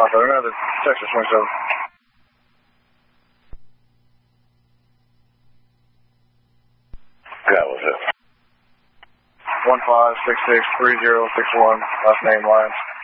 another Texas 27. That was it. 15663061, last name Lyons.